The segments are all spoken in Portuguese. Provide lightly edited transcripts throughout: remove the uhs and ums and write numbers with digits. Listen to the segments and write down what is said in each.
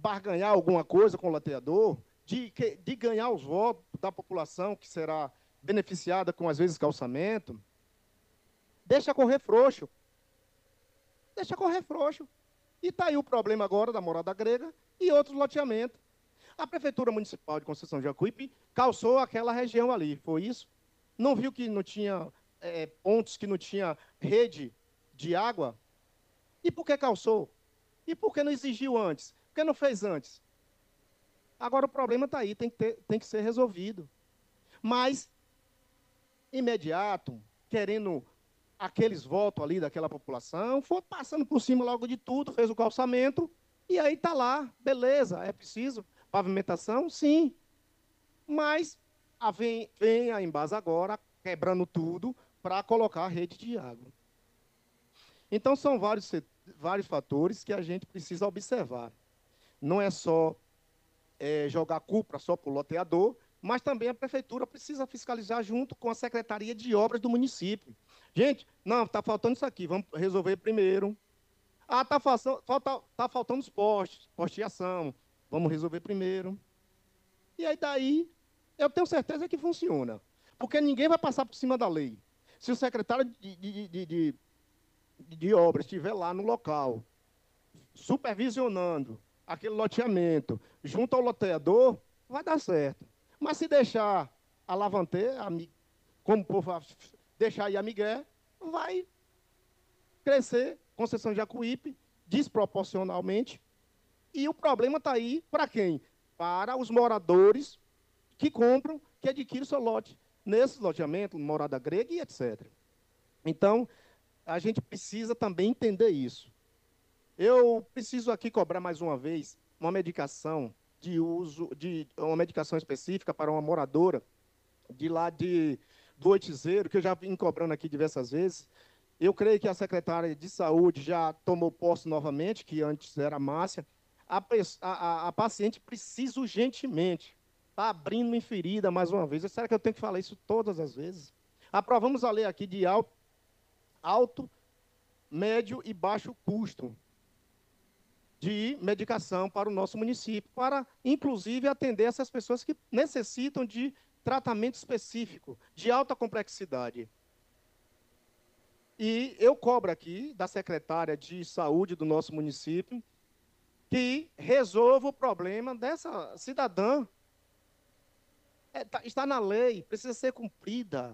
barganhar alguma coisa com o loteador, de ganhar os votos da população que será beneficiada com, às vezes, calçamento, deixa correr frouxo. Deixa correr frouxo. E está aí o problema agora da morada grega e outros loteamentos. A Prefeitura Municipal de Conceição de Jacuípe calçou aquela região ali, foi isso? Não viu que não tinha pontos, que não tinha rede de água? E por que calçou? E por que não exigiu antes? Por que não fez antes? Agora o problema está aí, tem que ser resolvido. Mas, imediato, querendo aqueles votos ali daquela população, foi passando por cima logo de tudo, fez o calçamento, e aí está lá, beleza, é preciso pavimentação? Sim. Mas vem a Embasa agora, quebrando tudo, para colocar a rede de água. Então, são vários fatores que a gente precisa observar. Não é só jogar culpa só para o loteador, mas também a prefeitura precisa fiscalizar junto com a Secretaria de Obras do município. Gente, não, está faltando isso aqui, vamos resolver primeiro. Ah, está faltando os postes, posteação, vamos resolver primeiro. E aí daí, eu tenho certeza que funciona. Porque ninguém vai passar por cima da lei. Se o secretário de obras estiver lá no local, supervisionando aquele loteamento, junto ao loteador, vai dar certo. Mas se deixar a lavanteira, como o povo deixar aí a migué, vai crescer Conceição de Jacuípe desproporcionalmente. E o problema está aí para quem? Para os moradores que compram, que adquirem seu lote. Nesse loteamento, morada grega e etc. Então, a gente precisa também entender isso. Eu preciso aqui cobrar mais uma vez uma medicação de uso, uma medicação específica para uma moradora de lá do Oitizeiro, que eu já vim cobrando aqui diversas vezes. Eu creio que a secretária de saúde já tomou posse novamente, que antes era a Márcia. A paciente precisa urgentemente. Está abrindo uma ferida mais uma vez. Será que eu tenho que falar isso todas as vezes? Aprovamos a lei aqui de alto, médio e baixo custo de medicação para o nosso município, para, inclusive, atender essas pessoas que necessitam de tratamento específico, de alta complexidade. E eu cobro aqui da secretária de saúde do nosso município que resolva o problema dessa cidadã. Está na lei, precisa ser cumprida.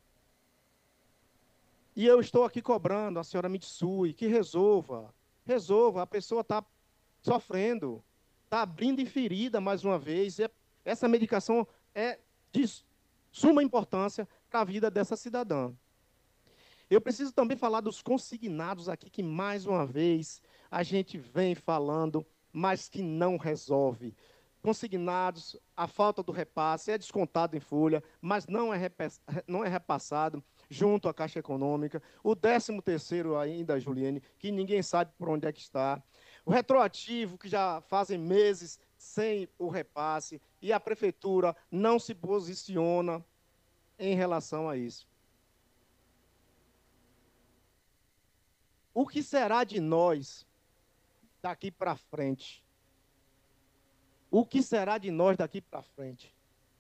E eu estou aqui cobrando a senhora Mitsui que resolva. Resolva, a pessoa está sofrendo, está abrindo ferida mais uma vez. Essa medicação é de suma importância para a vida dessa cidadã. Eu preciso também falar dos consignados aqui, que mais uma vez a gente vem falando, mas que não resolve. Consignados, a falta do repasse é descontado em folha, mas não é repassado junto à Caixa Econômica. O 13º ainda, Juliane, que ninguém sabe por onde é que está. O retroativo, que já fazem meses sem o repasse, e a Prefeitura não se posiciona em relação a isso. O que será de nós daqui para frente? O que será de nós daqui para frente?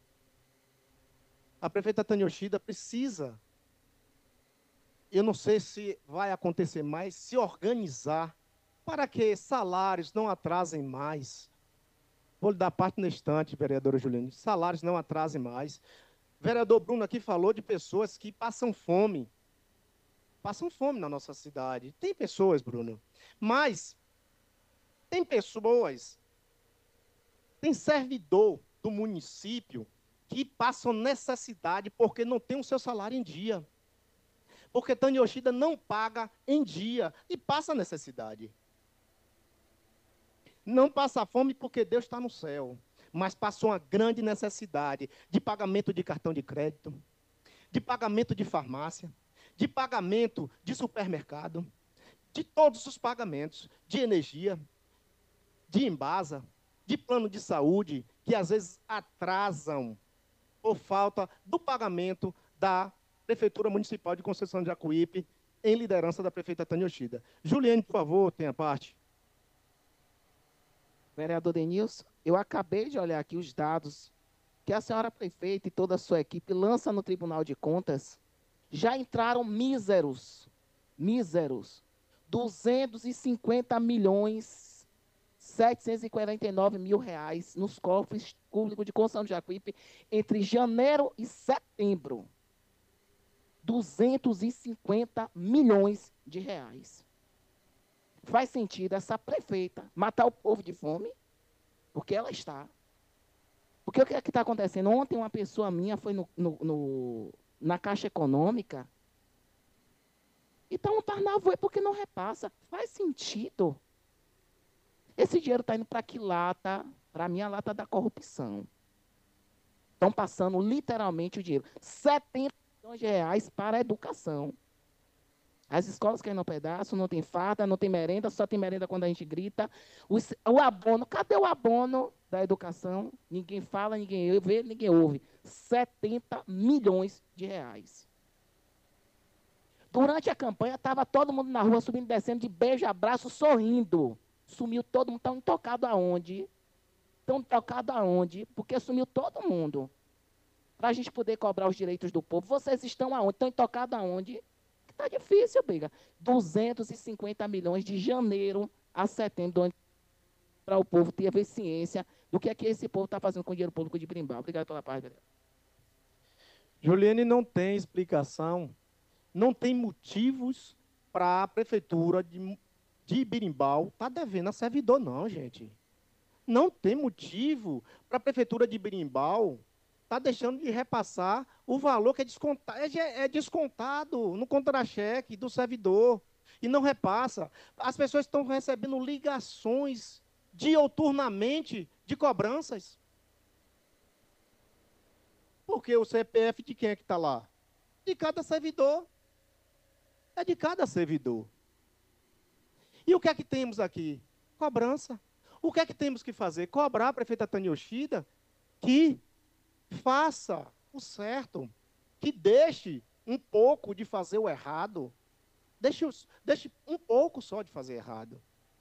A prefeita Tânia Yoshida precisa, eu não sei se vai acontecer mais, se organizar para que salários não atrasem mais. Vou lhe dar parte no instante, vereadora Juliane. Salários não atrasem mais. O vereador Bruno aqui falou de pessoas que passam fome. Passam fome na nossa cidade. Tem pessoas, Bruno. Mas tem pessoas, tem servidor do município que passam necessidade porque não tem o seu salário em dia. Porque Tânia Yoshida não paga em dia e passa necessidade. Não passa fome porque Deus está no céu, mas passou uma grande necessidade de pagamento de cartão de crédito, de pagamento de farmácia, de pagamento de supermercado, de todos os pagamentos, de energia, de Embasa, de plano de saúde, que às vezes atrasam por falta do pagamento da Prefeitura Municipal de Conceição de Jacuípe, em liderança da prefeita Tânia Yoshida. Juliane, por favor, tenha parte. Vereador Denilson, eu acabei de olhar aqui os dados que a senhora prefeita e toda a sua equipe lança no Tribunal de Contas. Já entraram míseros, 250 milhões 749 mil reais nos cofres públicos de construção de Jacuípe entre janeiro e setembro. 250 milhões de reais. Faz sentido essa prefeita matar o povo de fome? Porque ela está. Porque o que é que está acontecendo? Ontem uma pessoa minha foi na Caixa Econômica e está um tarnavô porque não repassa. Faz sentido. Esse dinheiro está indo para que lata? Para a minha lata da corrupção. Estão passando literalmente o dinheiro. 70 milhões de reais para a educação. As escolas caem no pedaço, não tem farda, não tem merenda, só tem merenda quando a gente grita. O abono, cadê o abono da educação? Ninguém fala, ninguém vê, ninguém ouve. 70 milhões de reais. Durante a campanha, estava todo mundo na rua, subindo e descendo, de beijo, abraço, sorrindo. Sumiu todo mundo. Estão intocados aonde? Estão intocados aonde? Porque sumiu todo mundo. Para a gente poder cobrar os direitos do povo. Vocês estão aonde? Estão intocados aonde? Está difícil, briga. 250 milhões de janeiro a setembro, para o povo ter a ciência do que é que esse povo está fazendo com o dinheiro público de Birimbau. Obrigado pela paz, vereador. Juliane, não tem explicação, não tem motivos para a prefeitura de Ibirimbau estar devendo a servidor, não, gente. Não tem motivo para a prefeitura de Ibirimbau estar deixando de repassar o valor que é descontado no contra-cheque do servidor e não repassa. As pessoas estão recebendo ligações dioturnamente de cobranças. Porque o CPF de quem é que está lá? De cada servidor. É de cada servidor. E o que é que temos aqui? Cobrança. O que é que temos que fazer? Cobrar a prefeita Tânia Yoshida que faça o certo, que deixe um pouco de fazer o errado. Deixe um pouco só de fazer errado.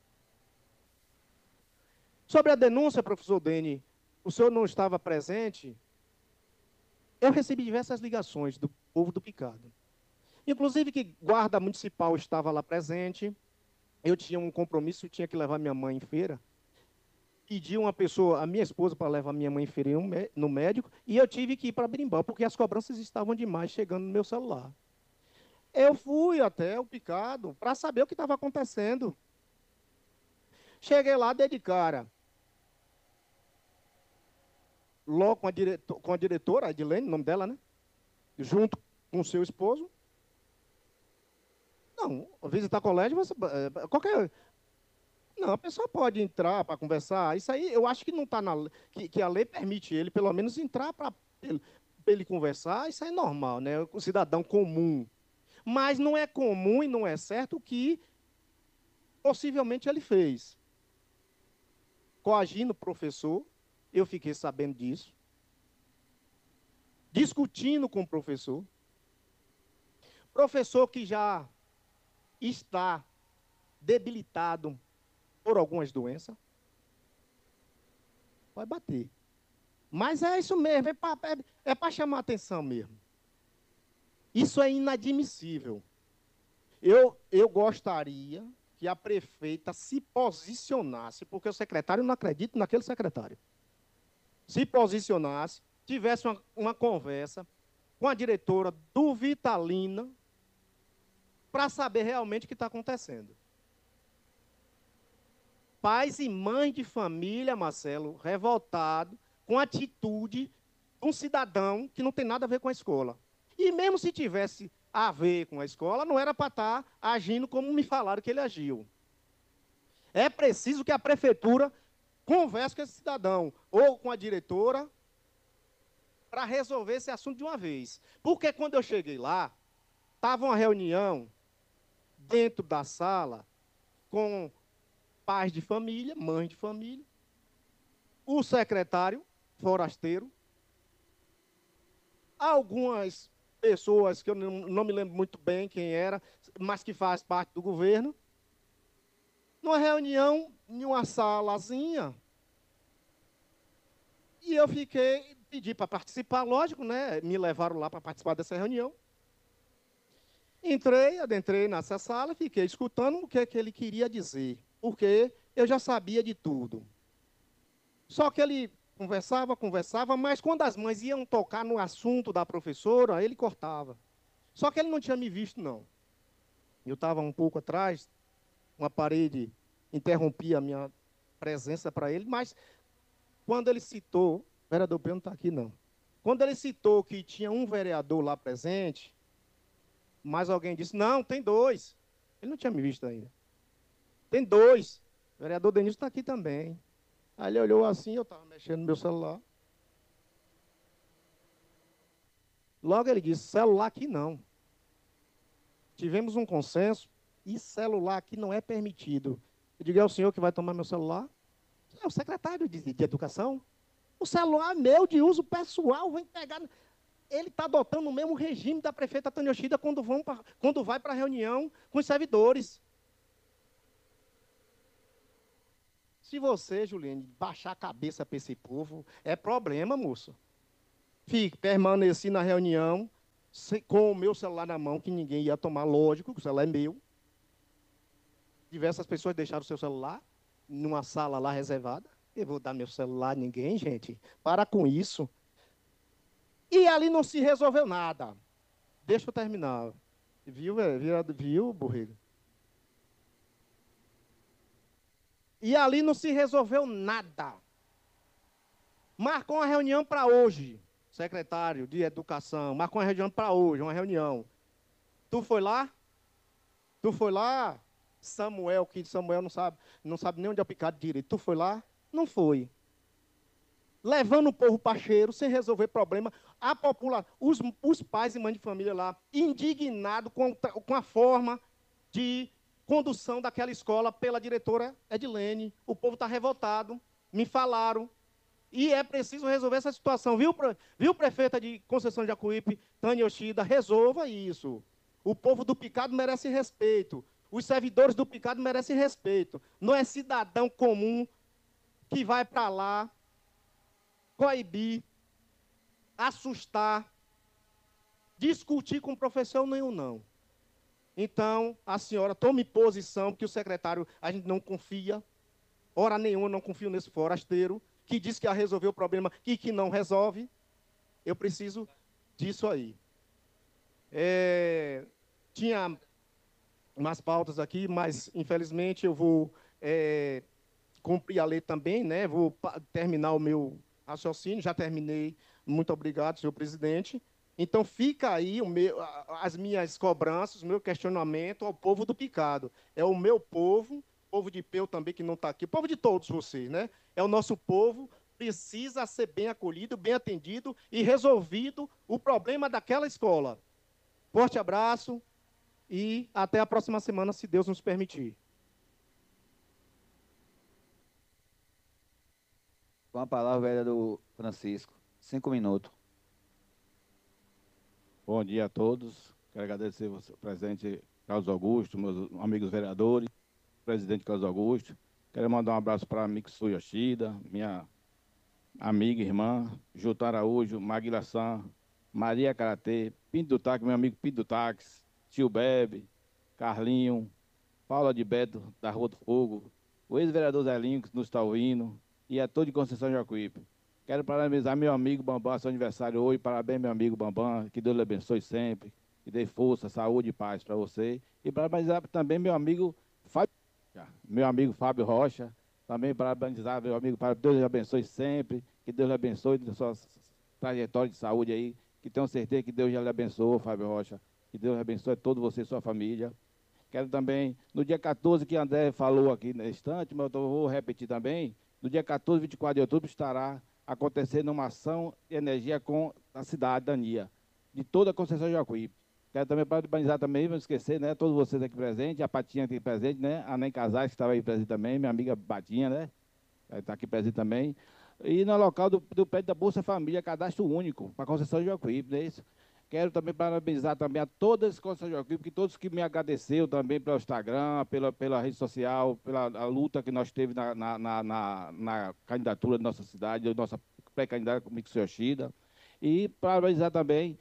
Sobre a denúncia, professor Deni, o senhor não estava presente. Eu recebi diversas ligações do povo do Picado. Inclusive que guarda municipal estava lá presente. Eu tinha um compromisso, tinha que levar minha mãe em feira. Pedi uma pessoa, a minha esposa, para levar minha mãe em feira no médico, e eu tive que ir para Birimbau, porque as cobranças estavam demais chegando no meu celular. Eu fui até o Picado para saber o que estava acontecendo. Cheguei lá, dei de cara. Logo com a diretora, a Edilene, o nome dela, né? Junto com o seu esposo. Não, visitar colégio, qualquer. Não, a pessoa pode entrar para conversar. Isso aí, eu acho que não está na que a lei permite ele, pelo menos, entrar para ele conversar. Isso aí é normal, né? O cidadão comum. Mas não é comum e não é certo o que possivelmente ele fez. Coagindo o professor, eu fiquei sabendo disso. Discutindo com o professor. Professor que já está debilitado por algumas doenças, pode bater. Mas é isso mesmo, é para chamar a atenção mesmo. Isso é inadmissível. Eu gostaria que a prefeita se posicionasse, porque o secretário não acredita naquele secretário. Se posicionasse, tivesse uma conversa com a diretora do Vitalina para saber realmente o que está acontecendo. Pais e mães de família, Marcelo, revoltado com a atitude de um cidadão que não tem nada a ver com a escola. E mesmo se tivesse a ver com a escola, não era para estar agindo como me falaram que ele agiu. É preciso que a prefeitura converse com esse cidadão, ou com a diretora, para resolver esse assunto de uma vez. Porque quando eu cheguei lá, estava uma reunião dentro da sala com pais de família, mães de família, o secretário forasteiro, algumas pessoas que eu não me lembro muito bem quem era, mas que faz parte do governo, numa reunião em uma salazinha, e eu pedi para participar, lógico, né? Me levaram lá para participar dessa reunião. Adentrei nessa sala, fiquei escutando o que ele queria dizer, porque eu já sabia de tudo. Só que ele conversava, mas quando as mães iam tocar no assunto da professora, ele cortava. Só que ele não tinha me visto, não. Eu estava um pouco atrás, uma parede interrompia a minha presença para ele, mas quando ele citou, o vereador Pedro não está aqui, não. Quando ele citou que tinha um vereador lá presente, mas alguém disse, não, tem dois. Ele não tinha me visto ainda. Tem dois. O vereador Denilson está aqui também. Aí ele olhou assim, eu estava mexendo no meu celular. Logo ele disse, celular aqui não. Tivemos um consenso e celular aqui não é permitido. Eu digo, é o senhor que vai tomar meu celular? É o secretário de educação. O celular é meu, de uso pessoal, vem pegar... Ele está adotando o mesmo regime da prefeita Tânia Yoshida quando vai para a reunião com os servidores. Se você, Juliane, baixar a cabeça para esse povo, é problema, moço. Permaneci na reunião com o meu celular na mão, que ninguém ia tomar, lógico, que o celular é meu. Diversas pessoas deixaram o seu celular numa sala lá reservada. Eu vou dar meu celular a ninguém, gente. Para com isso. E ali não se resolveu nada. Deixa eu terminar. Viu, Borrego? E ali não se resolveu nada. Marcou uma reunião para hoje, secretário de Educação. Marcou uma reunião para hoje, uma reunião. Tu foi lá? Tu foi lá? Samuel não sabe nem onde é o picado direito. Tu foi lá? Não foi. Levando o povo para cheiro, sem resolver problema. A população, os pais e mães de família lá, indignados com a forma de condução daquela escola pela diretora Edilene. O povo está revoltado, me falaram. E é preciso resolver essa situação. Viu, prefeita de Conceição de Jacuípe, Tânia Yoshida, resolva isso. O povo do Picado merece respeito. Os servidores do Picado merecem respeito. Não é cidadão comum que vai para lá coibir, assustar, discutir com o professor nenhum, não. Então, a senhora tome posição, porque o secretário, a gente não confia, hora nenhuma não confio nesse forasteiro, que diz que ia resolver o problema e que não resolve. Eu preciso disso aí. Tinha umas pautas aqui, mas, infelizmente, eu vou cumprir a lei também, né? Vou terminar o meu raciocínio, já terminei. Muito obrigado, senhor presidente. Então, fica aí as minhas cobranças, o meu questionamento ao povo do Picado. É o meu povo de Peu também, que não está aqui, o povo de todos vocês, né? É o nosso povo, precisa ser bem acolhido, bem atendido e resolvido o problema daquela escola. Forte abraço e até a próxima semana, se Deus nos permitir. Com a palavra, vereador Francisco. 5 minutos. Bom dia a todos. Quero agradecer o presidente Carlos Augusto, meus amigos vereadores, presidente Carlos Augusto. Quero mandar um abraço para a Mixu Yoshida, minha amiga e irmã, Juta Araújo, Maguila San, Maria Karatê, Pinto do Táxi, meu amigo Pinto do Táxi, Tio Bebe, Carlinho, Paula de Beto, da Rua do Fogo, o ex-vereador Zelinho, que nos está ouvindo, e a todo de Conceição de Jacuípe. Quero parabenizar meu amigo Bambam, seu aniversário hoje. Parabéns, meu amigo Bambam. Que Deus lhe abençoe sempre. Que dê força, saúde e paz para você. E parabenizar também meu amigo Fábio Rocha. Também parabenizar meu amigo Fábio. Deus lhe abençoe sempre. Que Deus lhe abençoe na sua trajetória de saúde aí. Que tenho certeza que Deus já lhe abençoe, Fábio Rocha. Que Deus lhe abençoe todo você e sua família. Quero também, no dia 14, que André falou aqui na estante, mas eu vou repetir também. No dia 14 e 24 de outubro estará acontecendo uma ação de energia com a cidade da Ania, de toda a Conceição de Jacuípe. Quero também parabenizar também, não esquecer, né, todos vocês aqui presentes, a Patinha aqui presente, né, a Nem Casais, que estava aí presente também, minha amiga Patinha, né, está aqui presente também. E no local do prédio da Bolsa Família, cadastro único, para a Conceição de Jacuípe, não é isso? Quero também parabenizar também a todas com São Joaquim, porque todos que me agradeceram também pelo Instagram, pela rede social, pela a luta que nós teve na candidatura da nossa cidade, nossa pré-candidata comigo, Mixo Yoshida. E parabenizar também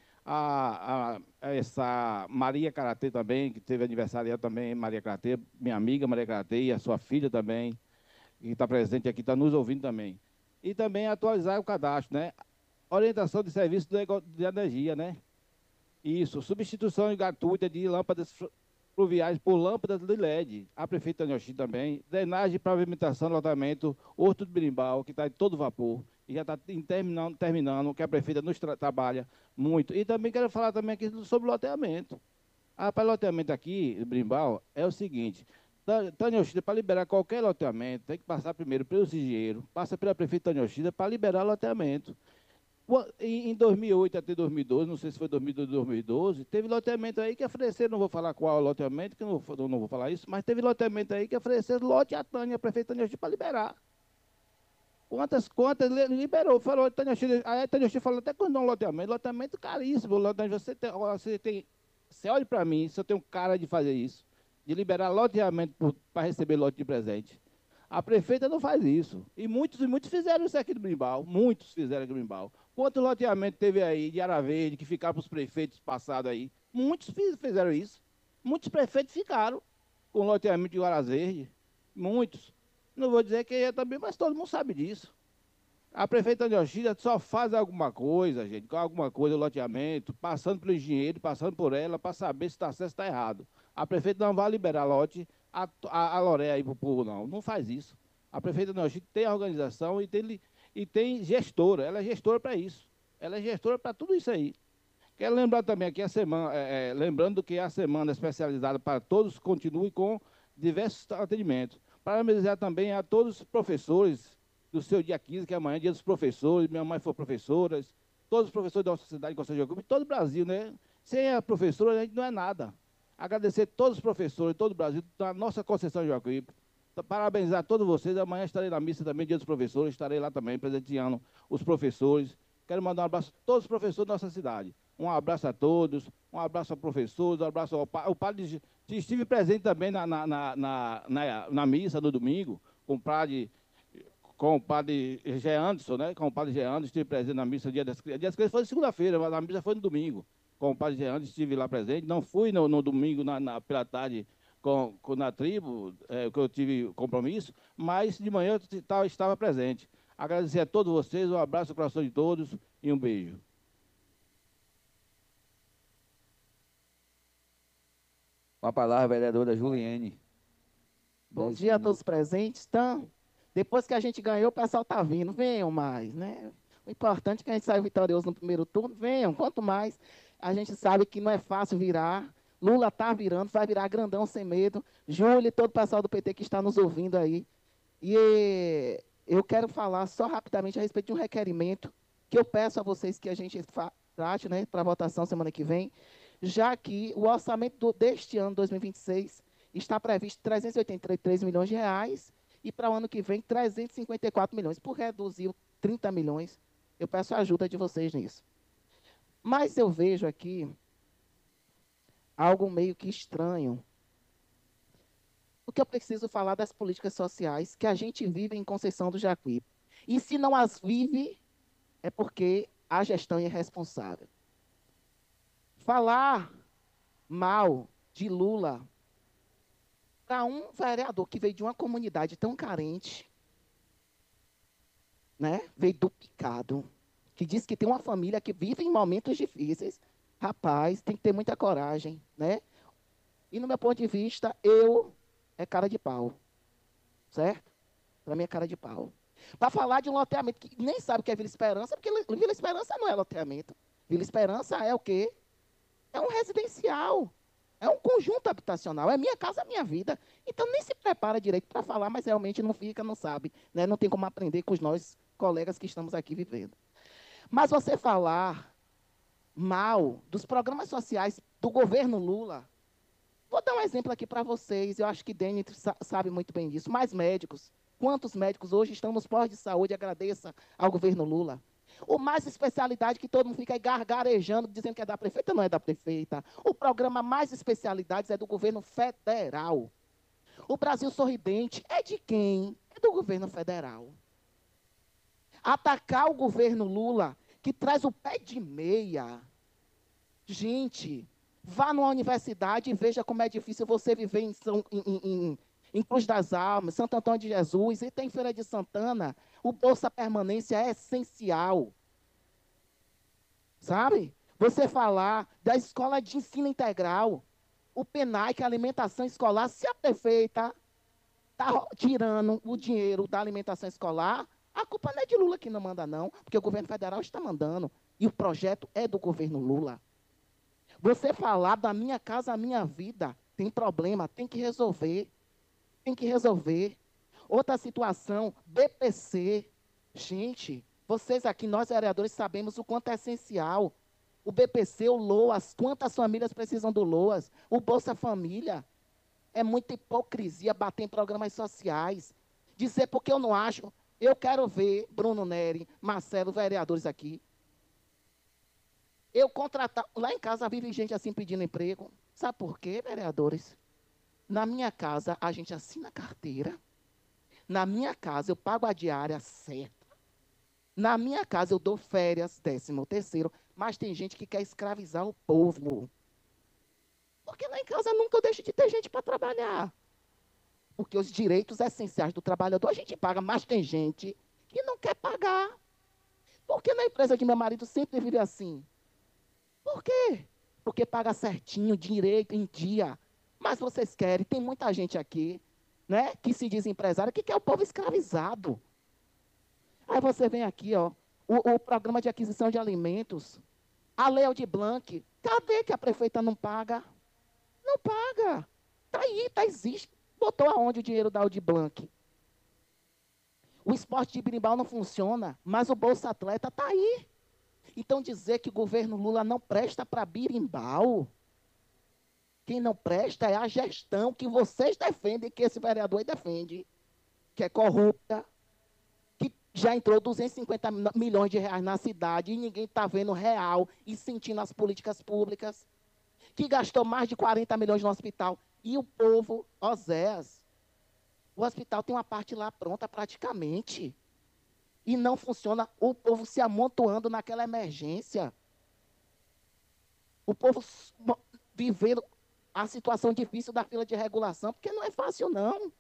essa Maria Karatê também, que teve aniversário também, Maria Karatê, minha amiga Maria Karatê, e a sua filha também, que está presente aqui, está nos ouvindo também. E também atualizar o cadastro, né? Orientação de serviço de energia, né? Isso, substituição gratuita de lâmpadas pluviais por lâmpadas de LED. A prefeita Nhoxi também. Drenagem, pavimentação, lotamento, Horto do Berimbau, que está em todo vapor. E já está terminando, que a prefeita nos trabalha muito. E também quero falar também aqui sobre loteamento. Para loteamento aqui, do Berimbau, é o seguinte. Tânia Oxida, para liberar qualquer loteamento, tem que passar primeiro pelo engenheiro, passa pela prefeita Tânia Oxida para liberar loteamento. Em 2008 até 2012, não sei se foi 2012 ou 2012, teve loteamento aí que ofereceram, não vou falar qual loteamento, que não vou falar isso, mas teve loteamento aí que ofereceram lote a Tânia, a prefeita Tânia para liberar. Quantas liberou? Falou, Tânia Oxida, aí a Tânia Oxida falou até quando não loteamento caríssimo, você olha para mim, se eu tenho cara de fazer isso, de liberar loteamento para receber lote de presente. A prefeita não faz isso. E muitos fizeram isso aqui no Berimbau. Muitos fizeram aqui no Berimbau. Quanto loteamento teve aí de Ara Verde, que ficaram para os prefeitos passados aí? Muitos fizeram isso. Muitos prefeitos ficaram com loteamento de Ara Verde. Muitos. Não vou dizer quem é também, mas todo mundo sabe disso. A prefeita de Oxida só faz alguma coisa, gente, com alguma coisa, loteamento, passando pelo engenheiro, passando por ela, para saber se está certo ou está errado. A prefeita não vai liberar lote a Loré aí para o povo, não. Não faz isso. A prefeita de Oxida tem a organização e tem gestora. Ela é gestora para isso. Ela é gestora para tudo isso aí. Quero lembrar também que lembrando que a semana especializada para todos continue com diversos atendimentos. Parabenizar também a todos os professores do seu dia 15, que é amanhã, dia dos professores, minha mãe foi professora, todos os professores da nossa cidade, Conselho de Joaquim, todo o Brasil, né? Sem a professora, a gente não é nada. Agradecer a todos os professores, todo o Brasil, da nossa Conceição de Joaquim, parabenizar a todos vocês, amanhã estarei na missa também, dia dos professores, estarei lá também, presenteando os professores. Quero mandar um abraço a todos os professores da nossa cidade. Um abraço a todos, um abraço aos professores, um abraço ao padre. Estive presente também na missa no domingo, com o padre Gé Anderson, né? Com o padre Gé Anderson, estive presente na missa Dia das Crianças. Dia das Crianças foi segunda-feira, mas a missa foi no domingo. Com o padre Gé Anderson, estive lá presente. Não fui no domingo, pela tarde, na tribo, que eu tive compromisso, mas de manhã eu estava presente. Agradecer a todos vocês, um abraço no coração de todos e um beijo. Com a palavra, a vereadora Juliene. Bom dia a todos presentes. Então, depois que a gente ganhou, o pessoal está vindo. Venham mais, né? O importante é que a gente saia vitorioso no primeiro turno. Venham, quanto mais. A gente sabe que não é fácil virar. Lula está virando, vai virar grandão sem medo. Júlio e todo o pessoal do PT que está nos ouvindo aí. E eu quero falar só rapidamente a respeito de um requerimento que eu peço a vocês que a gente trate, né, para votação semana que vem, já que o orçamento deste ano, 2026, está previsto 383 milhões de reais e para o ano que vem 354 milhões. Por reduzir 30 milhões, eu peço a ajuda de vocês nisso. Mas eu vejo aqui algo meio que estranho. O que eu preciso falar das políticas sociais que a gente vive em Conceição do Jacuípe. E se não as vive, é porque a gestão é irresponsável. Falar mal de Lula para um vereador que veio de uma comunidade tão carente, né? Veio do Picado, que diz que tem uma família que vive em momentos difíceis. Rapaz, tem que ter muita coragem, né? E no meu ponto de vista, é cara de pau, certo? Para mim é cara de pau. Para falar de um loteamento que nem sabe o que é Vila Esperança, porque Vila Esperança não é loteamento. Vila Esperança é o quê? É um residencial, é um conjunto habitacional, é minha casa, minha vida. Então nem se prepara direito para falar, mas realmente não fica, não sabe, né? Não tem como aprender com os nossos colegas que estamos aqui vivendo. Mas você falar mal dos programas sociais do governo Lula, vou dar um exemplo aqui para vocês, eu acho que Deni sabe muito bem disso. Mais médicos. Quantos médicos hoje estão nos postos de saúde? Agradeça ao governo Lula. O mais especialidade que todo mundo fica aí gargarejando, dizendo que é da prefeita, não é da prefeita. O programa mais especialidades é do governo federal. O Brasil Sorridente é de quem? É do governo federal. Atacar o governo Lula, que traz o pé de meia. Gente, vá numa universidade e veja como é difícil você viver em Cruz das Almas, Santo Antônio de Jesus, e tem Feira de Santana. O Bolsa Permanência é essencial. Sabe? Você falar da escola de ensino integral, o PENAI, que é a alimentação escolar, se a prefeita está tirando o dinheiro da alimentação escolar, a culpa não é de Lula que não manda, não, porque o governo federal está mandando. E o projeto é do governo Lula. Você falar da minha casa, a minha vida, tem problema, tem que resolver. Tem que resolver. Outra situação, BPC. Gente, vocês aqui, nós vereadores, sabemos o quanto é essencial. O BPC, o LOAS, quantas famílias precisam do LOAS? O Bolsa Família. É muita hipocrisia bater em programas sociais. Dizer porque eu não acho. Eu quero ver Bruno Neri, Marcelo, vereadores aqui. Eu contratar. Lá em casa vive gente assim pedindo emprego. Sabe por quê, vereadores? Na minha casa, a gente assina carteira. Na minha casa, eu pago a diária certa. Na minha casa, eu dou férias, 13º. Mas tem gente que quer escravizar o povo. Porque lá em casa nunca deixa de ter gente para trabalhar. Porque os direitos essenciais do trabalhador a gente paga, mas tem gente que não quer pagar. Porque na empresa de meu marido sempre vive assim. Por quê? Porque paga certinho, direito, em dia. Mas vocês querem, tem muita gente aqui, né, que se diz empresário, que quer o povo escravizado. Aí você vem aqui, ó, o programa de aquisição de alimentos, a Lei Aldir Blanc, cadê que a prefeita não paga? Não paga. Está aí, existe. Botou aonde o dinheiro da Aldir Blanc? O esporte de berimbau não funciona, mas o Bolsa Atleta está aí. Então dizer que o governo Lula não presta para berimbau, quem não presta é a gestão que vocês defendem, que esse vereador aí defende, que é corrupta, que já entrou 250 milhões de reais na cidade e ninguém está vendo real e sentindo as políticas públicas, que gastou mais de 40 milhões no hospital. E o povo, Oséias, o hospital tem uma parte lá pronta praticamente. E não funciona, o povo se amontoando naquela emergência. O povo vivendo a situação difícil da fila de regulação, porque não é fácil, não.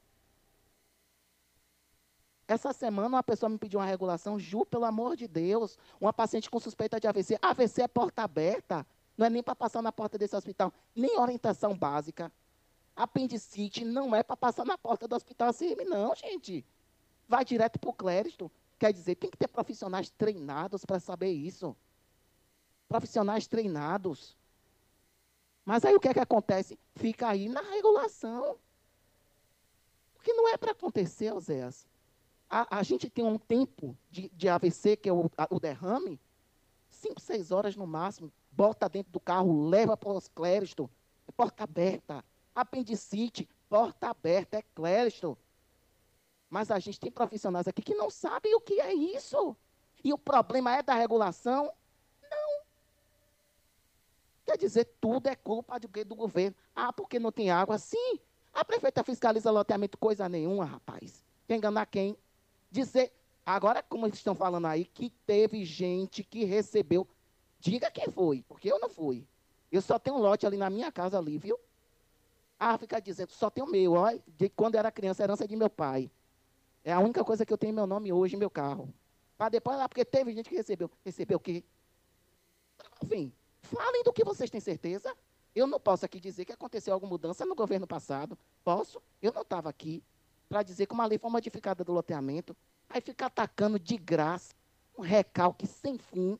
Essa semana uma pessoa me pediu uma regulação, Ju, pelo amor de Deus, uma paciente com suspeita de AVC. AVC é porta aberta, não é nem para passar na porta desse hospital, nem orientação básica. Apendicite não é para passar na porta do hospital ACM, não, gente. Vai direto para o clérigo. Quer dizer, tem que ter profissionais treinados para saber isso. Profissionais treinados. Mas aí o que é que acontece? Fica aí na regulação. Porque não é para acontecer, Oséias. A gente tem um tempo de AVC, que é o derrame, 5, 6 horas no máximo, bota dentro do carro, leva para os clérigos, porta aberta. Apendicite, porta aberta, é clérigo. Mas a gente tem profissionais aqui que não sabem o que é isso. E o problema é da regulação? Não. Quer dizer, tudo é culpa do governo. Ah, porque não tem água? Sim. A prefeita fiscaliza loteamento, coisa nenhuma, rapaz. Quer enganar quem? Dizer, agora como eles estão falando aí, que teve gente que recebeu. Diga quem foi, porque eu não fui. Eu só tenho um lote ali na minha casa ali, viu? Ah, fica dizendo, só tem o meu, ó. De quando eu era criança, herança de meu pai. É a única coisa que eu tenho meu nome hoje em meu carro. Para depois lá, porque teve gente que recebeu. Recebeu o quê? Enfim, falem do que vocês têm certeza. Eu não posso aqui dizer que aconteceu alguma mudança no governo passado. Posso? Eu não estava aqui para dizer que uma lei foi modificada do loteamento. Aí fica atacando de graça um recalque sem fim.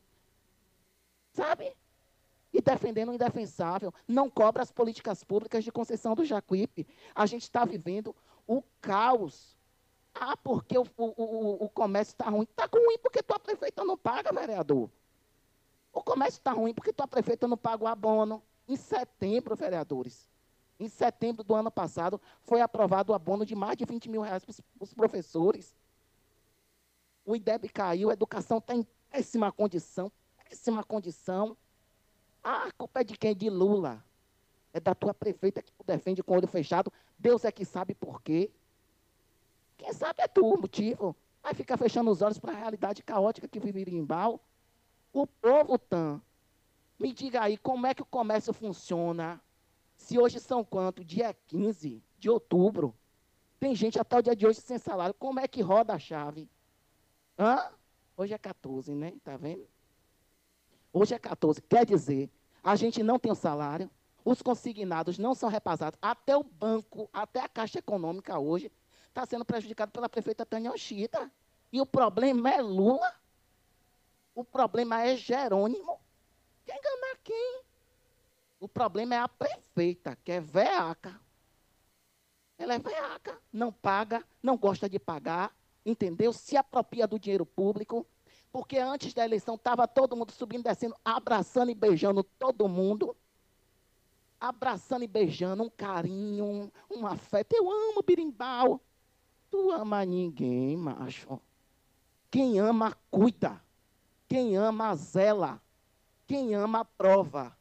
Sabe? E defendendo o indefensável. Não cobra as políticas públicas de concessão do Jacuípe. A gente está vivendo o caos. Ah, porque o comércio está ruim. Está ruim porque tua prefeita não paga, vereador. O comércio está ruim porque tua prefeita não paga o abono. Em setembro, vereadores, em setembro do ano passado, foi aprovado o abono de mais de 20 mil reais para os professores. O IDEB caiu, a educação está em péssima condição, péssima condição. Ah, a culpa é de quem? De Lula. É da tua prefeita que tu defende com o olho fechado. Deus é que sabe por quê. Quem sabe é tu o motivo. Vai ficar fechando os olhos para a realidade caótica que vive Birimbau. O povo, me diga aí, como é que o comércio funciona? Se hoje são quanto? Dia 15 de outubro. Tem gente até o dia de hoje sem salário. Como é que roda a chave? Hã? Hoje é 14, né? Tá vendo? Hoje é 14. Quer dizer, a gente não tem o salário, os consignados não são repassados. Até o banco, até a Caixa Econômica hoje está sendo prejudicado pela prefeita Tânia Yoshida. E o problema é Lula. O problema é Jerônimo. Quer enganar quem? O problema é a prefeita, que é veaca. Ela é veaca, não paga, não gosta de pagar, entendeu? Se apropria do dinheiro público, porque antes da eleição estava todo mundo subindo, descendo, abraçando e beijando todo mundo. Abraçando e beijando, um carinho, um afeto. Eu amo Birimbau. Tu ama ninguém, macho. Quem ama, cuida. Quem ama, zela. Quem ama, prova.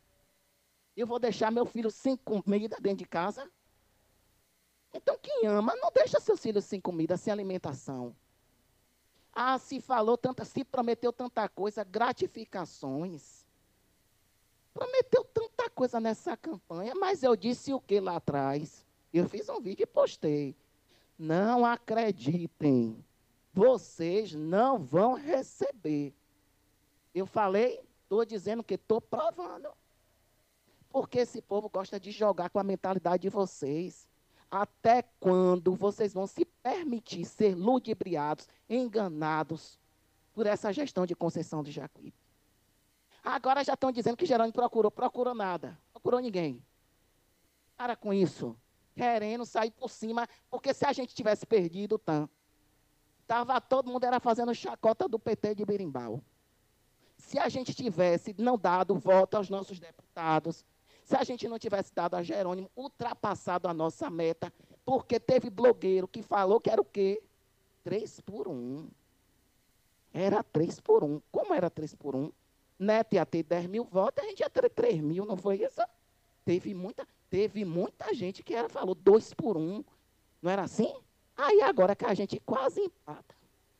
Eu vou deixar meu filho sem comida dentro de casa? Então, quem ama, não deixa seus filhos sem comida, sem alimentação. Ah, se falou tanta, se prometeu tanta coisa, gratificações. Prometeu tanta coisa nessa campanha, mas eu disse o que lá atrás? Eu fiz um vídeo e postei. Não acreditem. Vocês não vão receber. Eu falei, estou dizendo que estou provando. Porque esse povo gosta de jogar com a mentalidade de vocês. Até quando vocês vão se permitir ser ludibriados, enganados por essa gestão de concessão de Jacuípe? Agora já estão dizendo que Jerônimo procurou nada. Procurou ninguém. Para com isso. Querendo sair por cima, porque se a gente tivesse perdido, tava todo mundo era fazendo chacota do PT de Birimbau. Se a gente tivesse não dado voto aos nossos deputados, se a gente não tivesse dado a Jerônimo, ultrapassado a nossa meta, porque teve blogueiro que falou que era o quê? 3 por 1. Era 3 por 1. Como era 3 por 1? Neto ia ter 10 mil votos, a gente ia ter 3 mil, não foi isso? Teve muita gente que falou 2 por 1. Não era assim? Aí agora que a gente quase empata.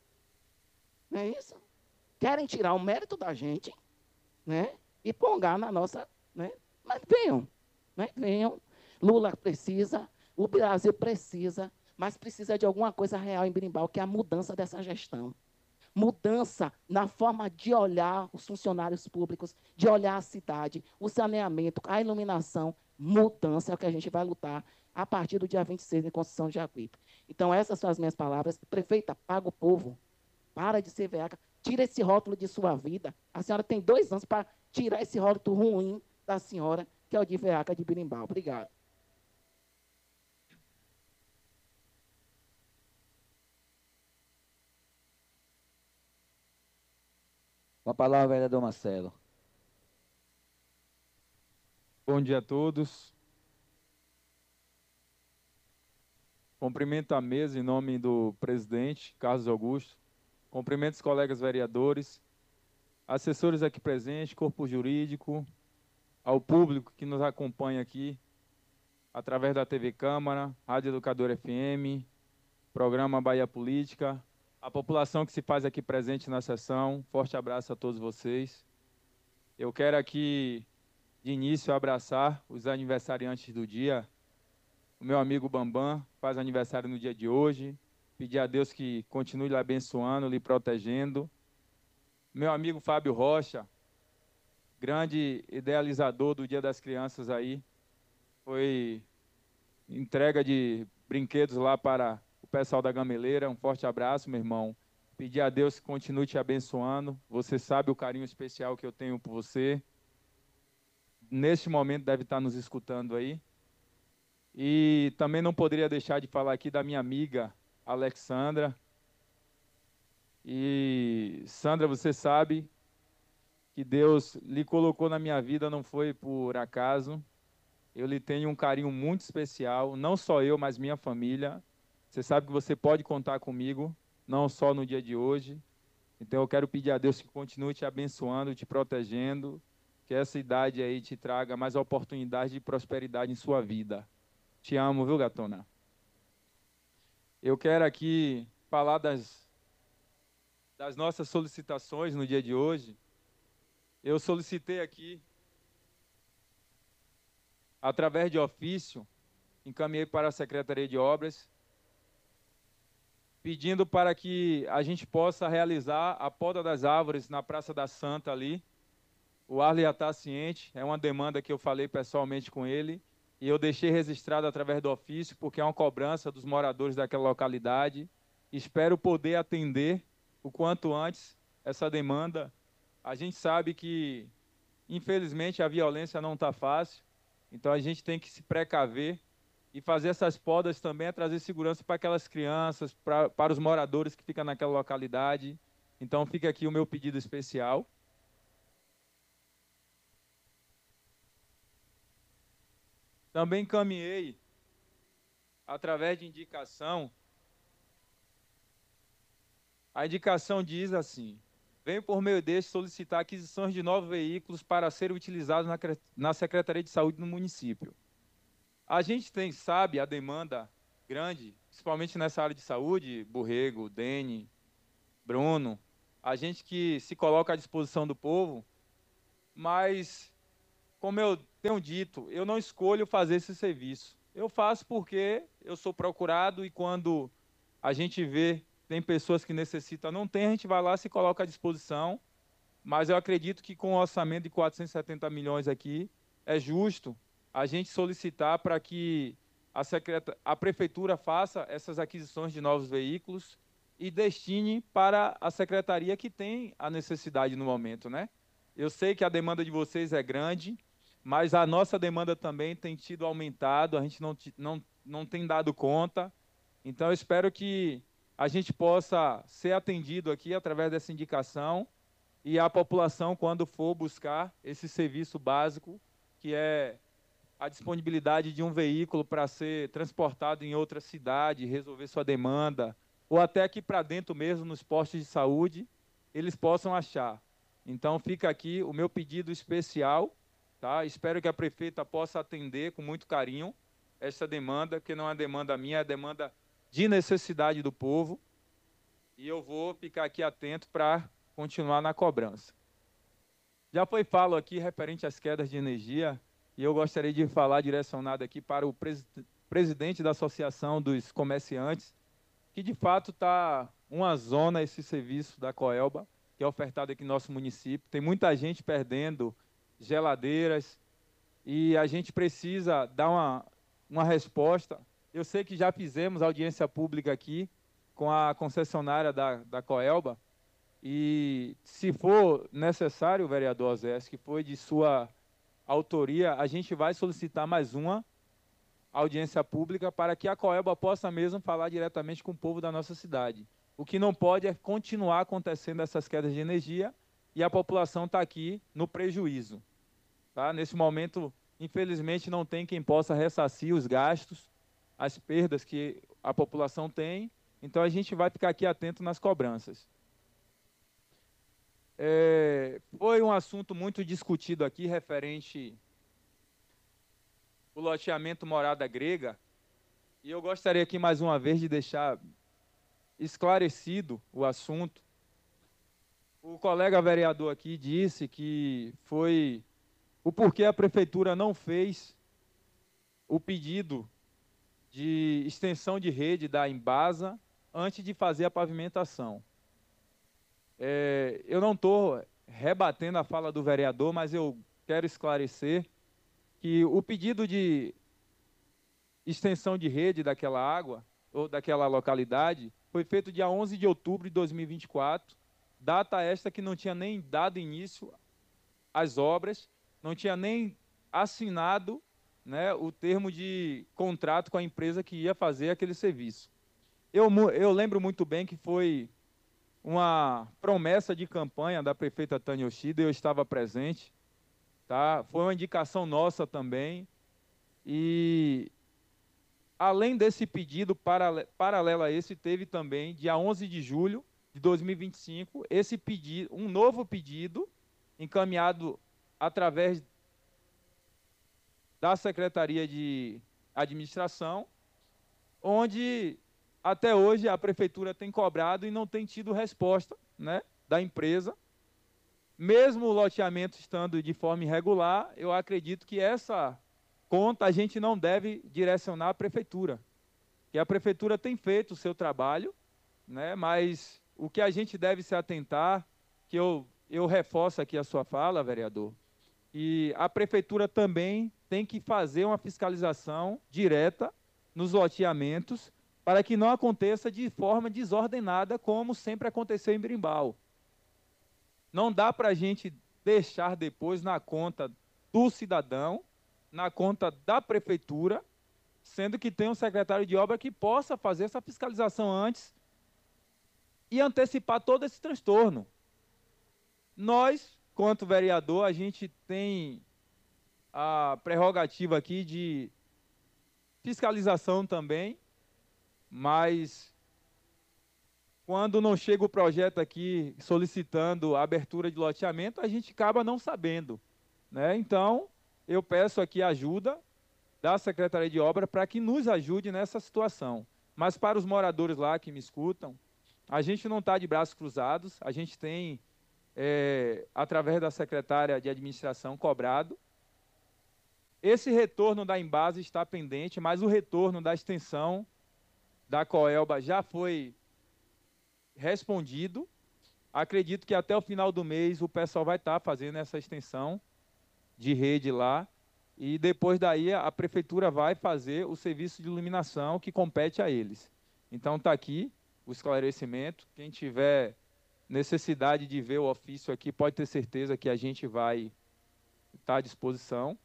Não é isso? Querem tirar o mérito da gente, né? E pongar na nossa, né? Mas venham, né? Venham. Lula precisa, o Brasil precisa, mas precisa de alguma coisa real em Birimbau, que é a mudança dessa gestão. Mudança na forma de olhar os funcionários públicos, de olhar a cidade, o saneamento, a iluminação. Mudança é o que a gente vai lutar a partir do dia 26 em Conceição de Jacuípe. Então, essas são as minhas palavras. Prefeita, paga o povo. Para de ser veaca. Tira esse rótulo de sua vida. A senhora tem 2 anos para tirar esse rótulo ruim da senhora, que é o de veaca de Birimbau. Obrigado. Com a palavra, vereador Marcelo. Bom dia a todos. Cumprimento a mesa em nome do presidente, Carlos Augusto. Cumprimento os colegas vereadores, assessores aqui presentes, corpo jurídico, ao público que nos acompanha aqui, através da TV Câmara, Rádio Educador FM, programa Bahia Política, a população que se faz aqui presente na sessão. Forte abraço a todos vocês. Eu quero aqui, de início, abraçar os aniversariantes do dia. O meu amigo Bambam faz aniversário no dia de hoje. Pedir a Deus que continue lhe abençoando, lhe protegendo. Meu amigo Fábio Rocha, grande idealizador do Dia das Crianças aí. Foi entrega de brinquedos lá para o pessoal da Gameleira. Um forte abraço, meu irmão. Pedir a Deus que continue te abençoando. Você sabe o carinho especial que eu tenho por você. Neste momento deve estar nos escutando aí. E também não poderia deixar de falar aqui da minha amiga Alexandra. E Sandra, você sabe que Deus lhe colocou na minha vida, não foi por acaso. Eu lhe tenho um carinho muito especial, não só eu, mas minha família. Você sabe que você pode contar comigo, não só no dia de hoje, Então, eu quero pedir a Deus que continue te abençoando, te protegendo, que essa idade aí te traga mais oportunidade de prosperidade em sua vida. Te amo, viu, gatona? Eu quero aqui falar das nossas solicitações no dia de hoje. Eu solicitei aqui, através de ofício, encaminhei para a Secretaria de Obras, pedindo para que a gente possa realizar a poda das árvores na Praça da Santa ali. O Arley já está ciente, é uma demanda que eu falei pessoalmente com ele, e eu deixei registrado através do ofício, porque é uma cobrança dos moradores daquela localidade. Espero poder atender o quanto antes essa demanda. A gente sabe que, infelizmente, a violência não está fácil, então a gente tem que se precaver, e fazer essas podas também é trazer segurança para aquelas crianças, para os moradores que ficam naquela localidade. Então fica aqui o meu pedido especial. Também encaminhei, através de indicação, a indicação diz assim: venho por meio deste solicitar aquisições de novos veículos para serem utilizados na Secretaria de Saúde no município. A gente sabe a demanda grande, principalmente nessa área de saúde, Borrego, Dene, Bruno, a gente que se coloca à disposição do povo, mas, como eu tenho dito, eu não escolho fazer esse serviço. Eu faço porque eu sou procurado, e quando a gente vê tem pessoas que necessitam, não tem, a gente vai lá e se coloca à disposição, mas eu acredito que com o orçamento de 470 milhões aqui, é justo a gente solicitar para que a Prefeitura faça essas aquisições de novos veículos e destine para a Secretaria que tem a necessidade no momento, né? Eu sei que a demanda de vocês é grande, mas a nossa demanda também tem tido aumentado, a gente não tem dado conta. Então, eu espero que a gente possa ser atendido aqui através dessa indicação, e a população, quando for buscar esse serviço básico, que é a disponibilidade de um veículo para ser transportado em outra cidade, resolver sua demanda, ou até aqui para dentro mesmo, nos postos de saúde, eles possam achar. Então, fica aqui o meu pedido especial, tá? Espero que a prefeita possa atender com muito carinho essa demanda, que não é demanda minha, é demanda de necessidade do povo, e eu vou ficar aqui atento para continuar na cobrança. Já foi falo aqui referente às quedas de energia, e eu gostaria de falar direcionado aqui para o presidente da Associação dos Comerciantes, que de fato está uma zona esse serviço da Coelba, que é ofertado aqui no nosso município. Tem muita gente perdendo geladeiras, e a gente precisa dar uma resposta. Eu sei que já fizemos audiência pública aqui com a concessionária da Coelba, e se for necessário, vereador Osés, que foi de sua autoria, a gente vai solicitar mais uma audiência pública para que a Coelba possa mesmo falar diretamente com o povo da nossa cidade. O que não pode é continuar acontecendo essas quedas de energia e a população está aqui no prejuízo. Tá? Nesse momento, infelizmente, não tem quem possa ressarcir os gastos, as perdas que a população tem, então a gente vai ficar aqui atento nas cobranças. Foi um assunto muito discutido aqui referente ao loteamento Morada Grega, e eu gostaria aqui mais uma vez de deixar esclarecido o assunto. O colega vereador aqui disse que foi o porquê a prefeitura não fez o pedido de extensão de rede da Embasa antes de fazer a pavimentação. Eu não estou rebatendo a fala do vereador, mas eu quero esclarecer que o pedido de extensão de rede daquela água, ou daquela localidade, foi feito dia 11 de outubro de 2024, data esta que não tinha nem dado início às obras, não tinha nem assinado, né, o termo de contrato com a empresa que ia fazer aquele serviço. Eu lembro muito bem que foi uma promessa de campanha da prefeita Tânia Yoshida, eu estava presente, tá? Foi uma indicação nossa também, e além desse pedido paralelo a esse, teve também, dia 11 de julho de de 2025, esse pedido, um novo pedido encaminhado através da Secretaria de Administração, onde até hoje a Prefeitura tem cobrado e não tem tido resposta, né, da empresa. Mesmo o loteamento estando de forma irregular, eu acredito que essa conta a gente não deve direcionar à Prefeitura, que a Prefeitura tem feito o seu trabalho, né, mas o que a gente deve se atentar, que eu reforço aqui a sua fala, vereador, e a Prefeitura também tem que fazer uma fiscalização direta nos loteamentos para que não aconteça de forma desordenada, como sempre aconteceu em Berimbau. Não dá para a gente deixar depois na conta do cidadão, na conta da Prefeitura, sendo que tem um secretário de obra que possa fazer essa fiscalização antes e antecipar todo esse transtorno. Nós, quanto vereador, a gente tem a prerrogativa aqui de fiscalização também, mas quando não chega o projeto aqui solicitando a abertura de loteamento, a gente acaba não sabendo, né? Então, eu peço aqui a ajuda da Secretaria de Obra para que nos ajude nessa situação. Mas para os moradores lá que me escutam, a gente não está de braços cruzados, a gente tem, através da Secretária de Administração, cobrado. Esse retorno da Embasa está pendente, mas o retorno da extensão da Coelba já foi respondido. Acredito que até o final do mês o pessoal vai estar fazendo essa extensão de rede lá, e depois daí a Prefeitura vai fazer o serviço de iluminação que compete a eles. Então está aqui o esclarecimento. Quem tiver necessidade de ver o ofício aqui, pode ter certeza que a gente vai estar à disposição.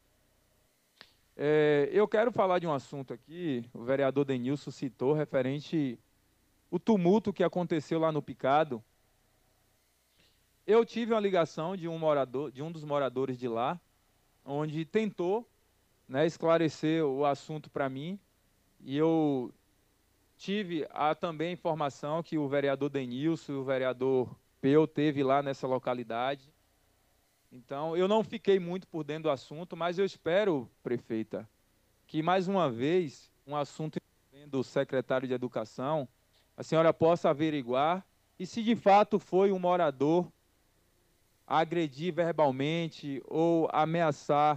Eu quero falar de um assunto aqui, o vereador Denilson citou, referente ao tumulto que aconteceu lá no Picado. Eu tive uma ligação de um dos moradores de lá, onde tentou, né, esclarecer o assunto para mim, e eu tive também a informação que o vereador Denilson e o vereador Peu teve lá nessa localidade. Então, eu não fiquei muito por dentro do assunto, mas eu espero, prefeita, que mais uma vez, um assunto envolvendo o secretário de Educação, a senhora possa averiguar, e se de fato foi um morador agredir verbalmente ou ameaçar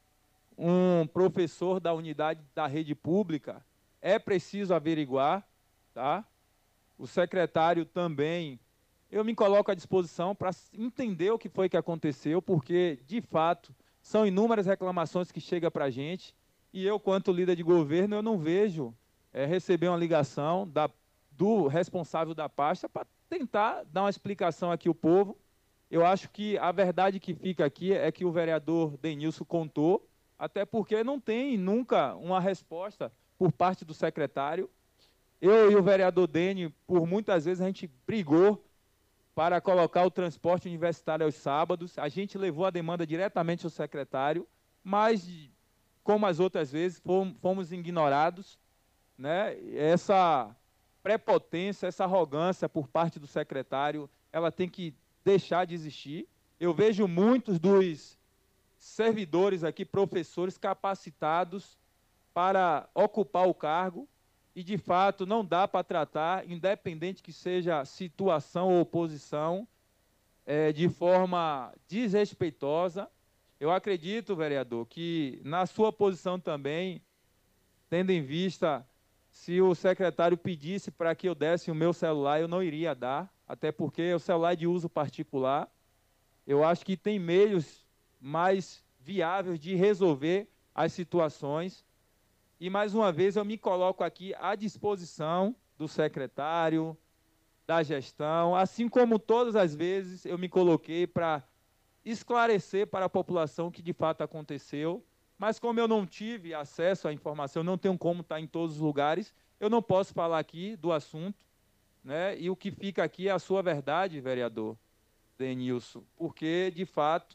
um professor da unidade da rede pública, é preciso averiguar, tá? O secretário também, eu me coloco à disposição para entender o que foi que aconteceu, porque, de fato, são inúmeras reclamações que chegam para a gente, e eu, quanto líder de governo, eu não vejo receber uma ligação do responsável da pasta para tentar dar uma explicação aqui ao povo. Eu acho que a verdade que fica aqui é que o vereador Denilson contou, até porque não tem nunca uma resposta por parte do secretário. Eu e o vereador Deni, por muitas vezes, a gente brigou para colocar o transporte universitário aos sábados. A gente levou a demanda diretamente ao secretário, mas, como as outras vezes, fomos ignorados, né? Essa prepotência, essa arrogância por parte do secretário, ela tem que deixar de existir. Eu vejo muitos dos servidores aqui, professores capacitados para ocupar o cargo, e de fato não dá para tratar, independente que seja situação ou oposição, de forma desrespeitosa. Eu acredito, vereador, que na sua posição também, tendo em vista, se o secretário pedisse para que eu desse o meu celular, eu não iria dar, até porque o celular é de uso particular. Eu acho que tem meios mais viáveis de resolver as situações. E, mais uma vez, eu me coloco aqui à disposição do secretário, da gestão, assim como todas as vezes eu me coloquei para esclarecer para a população o que de fato aconteceu. Mas como eu não tive acesso à informação, não tenho como estar em todos os lugares, eu não posso falar aqui do assunto, né? E o que fica aqui é a sua verdade, vereador Denilson, porque, de fato,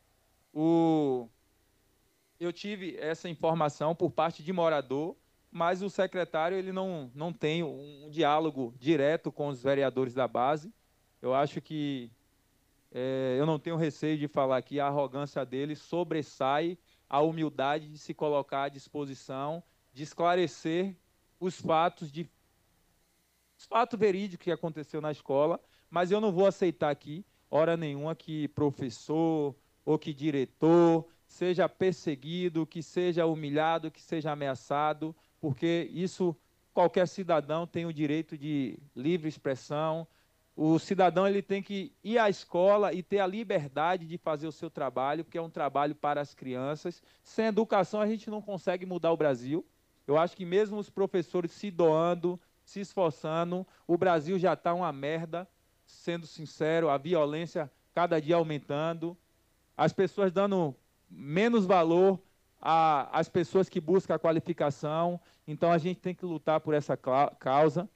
eu tive essa informação por parte de morador, mas o secretário ele não tem um diálogo direto com os vereadores da base, Eu acho que eu não tenho receio de falar que a arrogância dele sobressai a humildade de se colocar à disposição, de esclarecer os fatos verídicos que aconteceu na escola, mas eu não vou aceitar aqui, hora nenhuma, que professor ou que diretor seja perseguido, que seja humilhado, que seja ameaçado, porque isso, qualquer cidadão tem o direito de livre expressão. O cidadão ele tem que ir à escola e ter a liberdade de fazer o seu trabalho, porque é um trabalho para as crianças. Sem educação, a gente não consegue mudar o Brasil. Eu acho que mesmo os professores se doando, se esforçando, o Brasil já está uma merda, sendo sincero, a violência cada dia aumentando, as pessoas dando menos valor às pessoas que buscam a qualificação. Então, a gente tem que lutar por essa causa.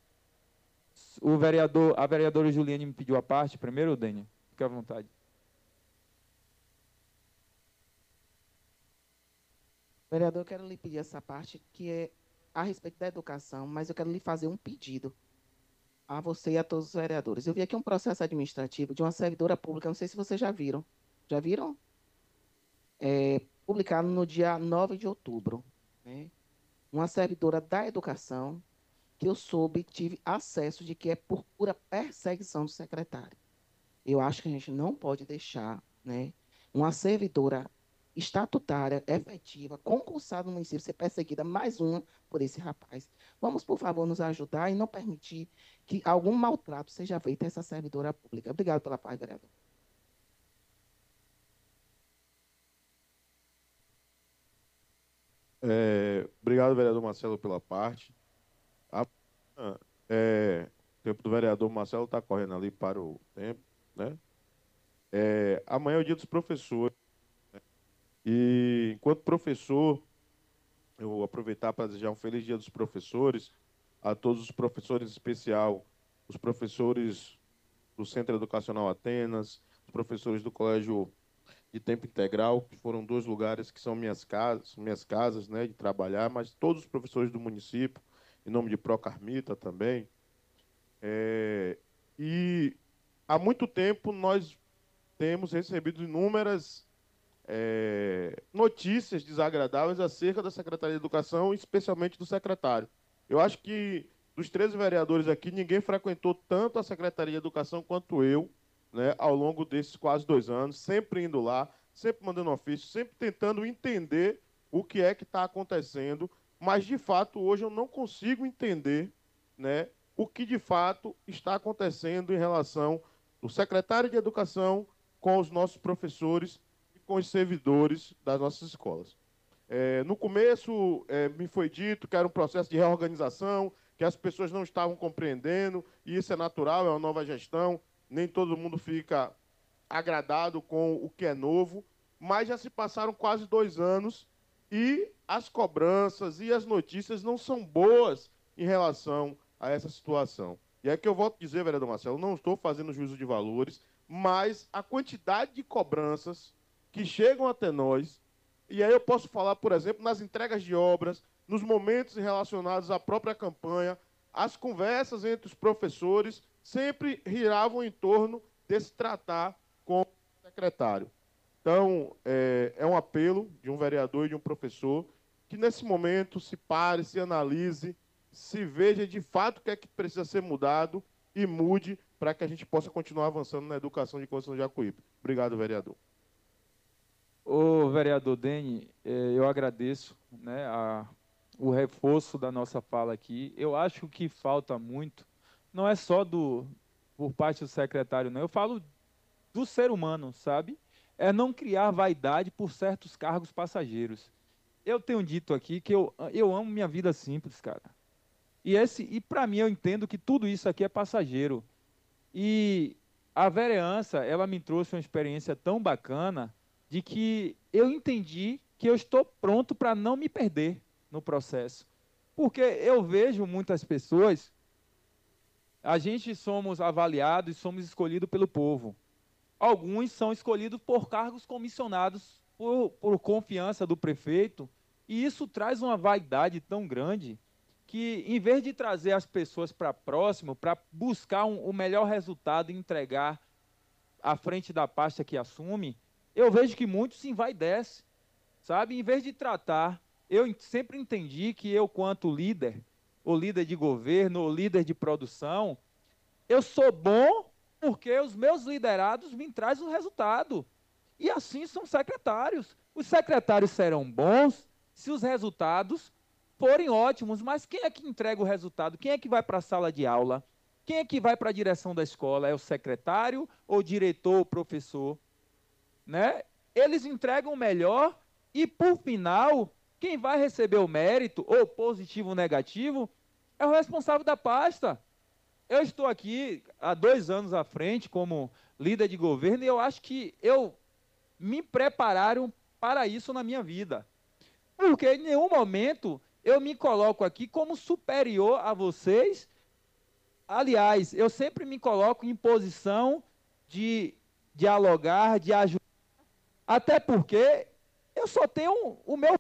A vereadora Juliane me pediu a parte primeiro, Dênia? Fique à vontade. Vereador, eu quero lhe pedir essa parte, que é a respeito da educação, mas eu quero lhe fazer um pedido a você e a todos os vereadores. Eu vi aqui um processo administrativo de uma servidora pública, não sei se vocês já viram. Já viram? Publicado no dia 9 de outubro. Né? Uma servidora da educação, que eu soube, tive acesso de que é por pura perseguição do secretário. Eu acho que a gente não pode deixar, né, uma servidora estatutária, efetiva, concursada no município, ser perseguida, mais uma, por esse rapaz. Vamos, por favor, nos ajudar e não permitir que algum maltrato seja feito a essa servidora pública. Obrigado pela paz, vereador. Obrigado, vereador Marcelo, pela parte. O tempo do vereador Marcelo está correndo ali para o tempo, né? Amanhã é o dia dos professores, né? E, enquanto professor, eu vou aproveitar para desejar um feliz dia dos professores a todos os professores, em especial os professores do Centro Educacional Atenas, os professores do Colégio de Tempo Integral, que foram 2 lugares que são minhas casas, né, de trabalhar, mas todos os professores do município, em nome de Procarmita também. E há muito tempo nós temos recebido inúmeras notícias desagradáveis acerca da Secretaria de Educação, especialmente do secretário. Eu acho que dos 13 vereadores aqui, ninguém frequentou tanto a Secretaria de Educação quanto eu, né, ao longo desses quase 2 anos, sempre indo lá, sempre mandando ofício, sempre tentando entender o que é que está acontecendo, mas, de fato, hoje eu não consigo entender, né, o que, de fato, está acontecendo em relação do secretário de Educação com os nossos professores e com os servidores das nossas escolas. No começo, me foi dito que era um processo de reorganização, que as pessoas não estavam compreendendo, e isso é natural, é uma nova gestão, nem todo mundo fica agradado com o que é novo, mas já se passaram quase 2 anos e as cobranças e as notícias não são boas em relação a essa situação. E é que eu volto a dizer, vereador Marcelo, não estou fazendo juízo de valores, mas a quantidade de cobranças que chegam até nós, e aí eu posso falar, por exemplo, nas entregas de obras, nos momentos relacionados à própria campanha, as conversas entre os professores sempre giravam em torno desse tratar com o secretário. Então, é um apelo de um vereador e de um professor que, nesse momento, se pare, se analise, se veja de fato o que é que precisa ser mudado e mude para que a gente possa continuar avançando na educação de Conceição de Jacuípe. Obrigado, vereador. Ô, vereador Deni, eu agradeço, né, o reforço da nossa fala aqui. Eu acho que falta muito, não é só por parte do secretário, não. Eu falo do ser humano, sabe? É não criar vaidade por certos cargos passageiros. Eu tenho dito aqui que eu amo minha vida simples, cara. E para mim, eu entendo que tudo isso aqui é passageiro. E a vereança, ela me trouxe uma experiência tão bacana de que eu entendi que eu estou pronto para não me perder no processo. Porque eu vejo muitas pessoas, a gente somos avaliados e somos escolhidos pelo povo. Alguns são escolhidos por cargos comissionados por confiança do prefeito, e isso traz uma vaidade tão grande que, em vez de trazer as pessoas para próximo, para buscar o melhor resultado e entregar à frente da pasta que assume, eu vejo que muitos se envaidecem, sabe? Em vez de tratar, eu sempre entendi que eu, quanto líder, ou líder de governo, ou líder de produção, eu sou bom porque os meus liderados me trazem o resultado. E assim são secretários. Os secretários serão bons se os resultados forem ótimos, mas quem é que entrega o resultado? Quem é que vai para a sala de aula? Quem é que vai para a direção da escola? É o secretário, ou o diretor, ou o professor? Né? Eles entregam o melhor e, por final, quem vai receber o mérito, ou positivo ou negativo, é o responsável da pasta. Eu estou aqui há 2 anos à frente como líder de governo e eu acho que me prepararam para isso na minha vida. Porque em nenhum momento eu me coloco aqui como superior a vocês. Aliás, eu sempre me coloco em posição de dialogar, de ajudar, até porque eu só tenho o meu...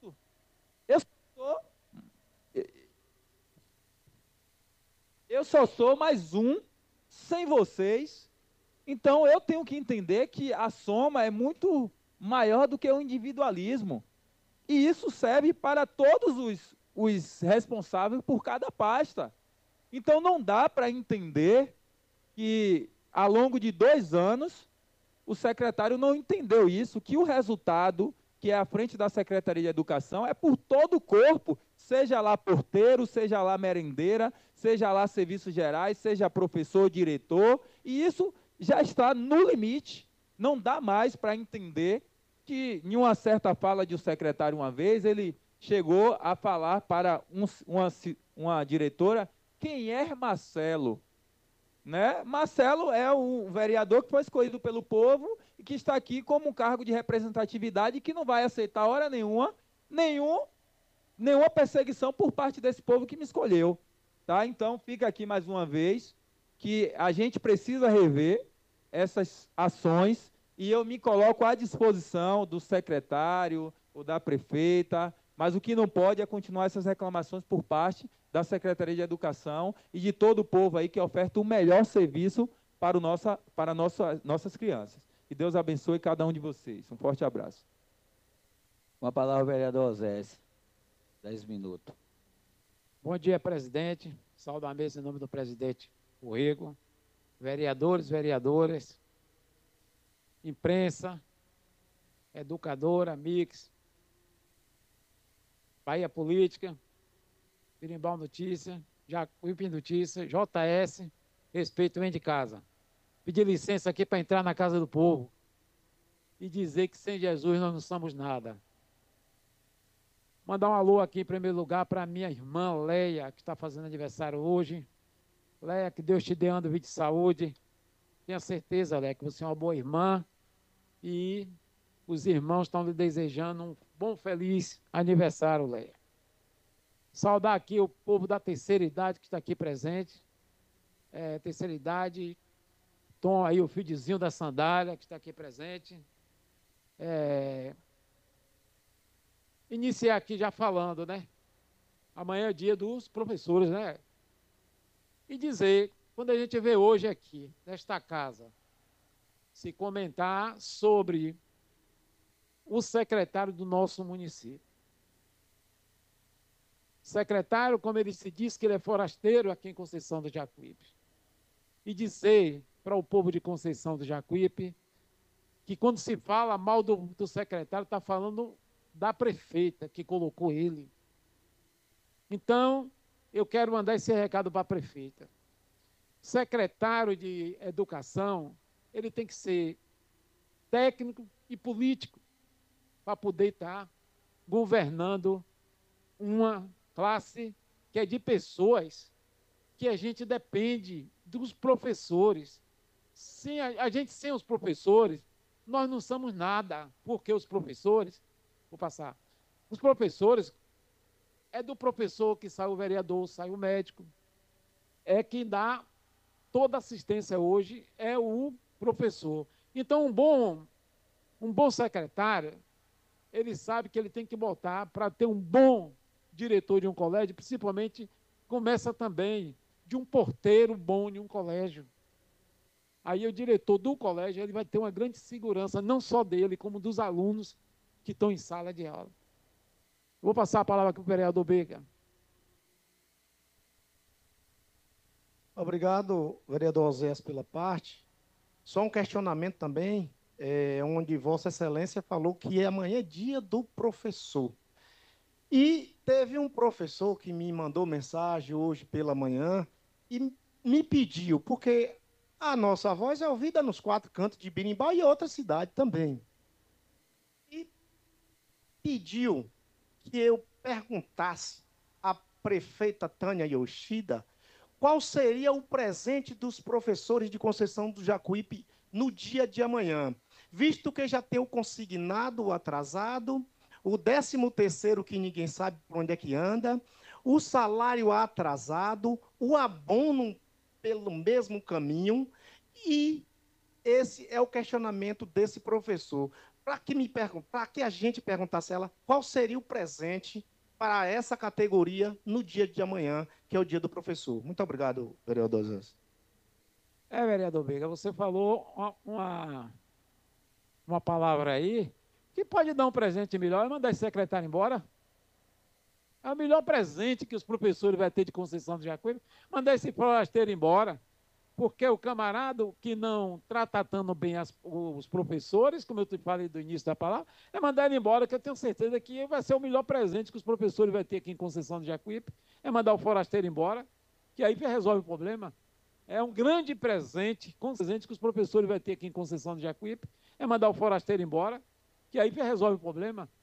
Eu só sou mais um sem vocês. Então, eu tenho que entender que a soma é muito maior do que o individualismo. E isso serve para todos os responsáveis por cada pasta. Então, não dá para entender que, ao longo de 2 anos, o secretário não entendeu isso, que o resultado, que é à frente da Secretaria de Educação, é por todo o corpo, seja lá porteiro, seja lá merendeira, seja lá serviços gerais, seja professor, diretor, e isso já está no limite. Não dá mais para entender que, em uma certa fala de um secretário uma vez, ele chegou a falar para uma diretora: quem é Marcelo? Né? Marcelo é um vereador que foi escolhido pelo povo e que está aqui como um cargo de representatividade e que não vai aceitar hora nenhuma perseguição por parte desse povo que me escolheu. Tá? Então, fica aqui mais uma vez que a gente precisa rever essas ações e eu me coloco à disposição do secretário ou da prefeita, mas o que não pode é continuar essas reclamações por parte da Secretaria de Educação e de todo o povo aí que oferta o melhor serviço para nossas crianças. Que Deus abençoe cada um de vocês. Um forte abraço. Com a palavra, o vereador Osés. 10 minutos. Bom dia, presidente. Saúdo a mesa em nome do presidente Urrego, vereadores, vereadoras, imprensa, educadora, Mix, Bahia Política, Birimbau Notícia, Jacuípe Notícia, JS, respeito, vem de casa. Pedir licença aqui para entrar na casa do povo e dizer que sem Jesus nós não somos nada. Mandar um alô aqui, em primeiro lugar, para minha irmã Leia, que está fazendo aniversário hoje. Leia, que Deus te dê ano de vida e saúde. Tenha certeza, Leia, que você é uma boa irmã e os irmãos estão lhe desejando um bom, feliz aniversário, Leia. Saudar aqui o povo da terceira idade que está aqui presente. Terceira idade, Tom aí, o filhozinho da sandália que está aqui presente. Iniciar aqui já falando, né? Amanhã é dia dos professores, né? E dizer, quando a gente vê hoje aqui, nesta casa, se comentar sobre o secretário do nosso município. Secretário, como ele se diz, que ele é forasteiro aqui em Conceição do Jacuípe. E dizer para o povo de Conceição do Jacuípe que quando se fala mal do secretário, está falando da prefeita que colocou ele. Então, eu quero mandar esse recado para a prefeita. Secretário de Educação, ele tem que ser técnico e político para poder estar governando uma classe que é de pessoas que a gente depende dos professores. A gente sem os professores, nós não somos nada, porque os professores, vou passar, os professores, é do professor que sai o vereador, sai o médico, é quem dá toda assistência hoje, é o professor. Então, um bom secretário, ele sabe que ele tem que botar para ter um bom diretor de um colégio, principalmente, começa também de um porteiro bom em um colégio. Aí o diretor do colégio ele vai ter uma grande segurança, não só dele, como dos alunos que estão em sala de aula. Vou passar a palavra para o vereador Bega. Obrigado, vereador Osés, pela parte. Só um questionamento também, onde Vossa Excelência falou que amanhã é dia do professor. E teve um professor que me mandou mensagem hoje pela manhã e me pediu, porque a nossa voz é ouvida nos 4 cantos de Birimbau e outra cidade também. E pediu que eu perguntasse à prefeita Tânia Yoshida qual seria o presente dos professores de Conceição do Jacuípe no dia de amanhã, visto que já tem o consignado, o atrasado, o 13º que ninguém sabe por onde é que anda, o salário atrasado, o abono pelo mesmo caminho, e esse é o questionamento desse professor. Para que a gente perguntasse a ela qual seria o presente para essa categoria no dia de amanhã, que é o dia do professor. Muito obrigado, vereador Osés. Vereador Bega, você falou uma palavra aí que pode dar um presente melhor e mandar esse secretário embora. É o melhor presente que os professores vão ter de Conceição do Jacuípe, mandar esse forasteiro embora. Porque o camarada que não está tratando bem os professores, como eu te falei do início da palavra, é mandar ele embora, que eu tenho certeza que vai ser o melhor presente que os professores vão ter aqui em Conceição do Jacuípe, é mandar o forasteiro embora, que aí resolve o problema. É um grande presente que os professores vão ter aqui em Conceição do Jacuípe, é mandar o forasteiro embora, que aí resolve o problema.